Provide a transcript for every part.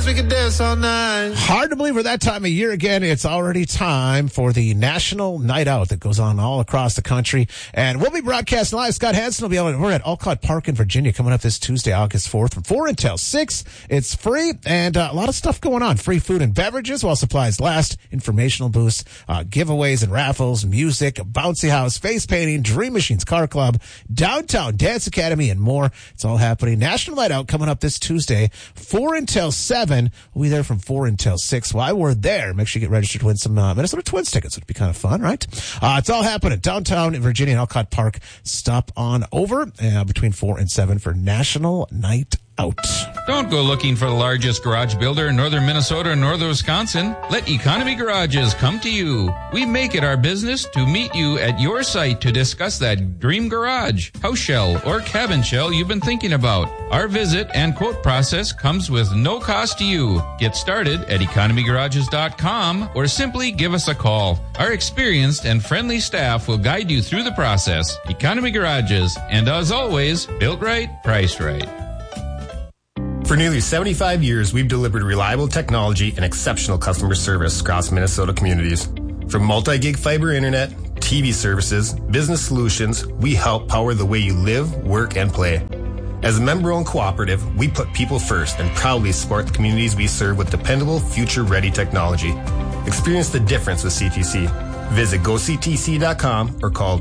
we could dance all night. Hard to believe we're that time of year again. It's already time for the National Night Out that goes on all across the country. And we'll be broadcasting live. Scott Hansen will be on. We're at Olcott Park in Virginia coming up this Tuesday, August 4th from 4 until 6. It's free and a lot of stuff going on. Free food and beverages while supplies last, informational booths, giveaways and raffles, music, a bouncy house, face painting, Dream Machines Car Club, Downtown Dance Academy, and more. It's all happening. National Night Out coming up this Tuesday, 4 until 7. We'll be there from 4 until 6. While we're there, make sure you get registered to win some Minnesota Twins tickets. It'd be kind of fun, right? It's all happening downtown in Virginia, Olcott Park. Stop on over between 4 and 7 for National Night Out. Don't go looking for the largest garage builder in northern Minnesota or northern Wisconsin. Let Economy Garages come to you. We make it our business to meet you at your site to discuss that dream garage, house shell, or cabin shell you've been thinking about. Our visit and quote process comes with no cost to you. Get started at economygarages.com or simply give us a call. Our experienced and friendly staff will guide you through the process. Economy Garages, and as always, built right, priced right. For nearly 75 years, we've delivered reliable technology and exceptional customer service across Minnesota communities. From multi-gig fiber internet, TV services, business solutions, we help power the way you live, work, and play. As a member-owned cooperative, we put people first and proudly support the communities we serve with dependable, future-ready technology. Experience the difference with CTC. Visit goctc.com or call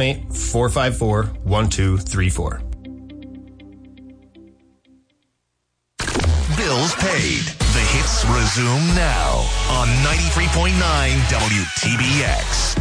218-454-1234. Bills paid. The hits resume now on 93.9 WTBX.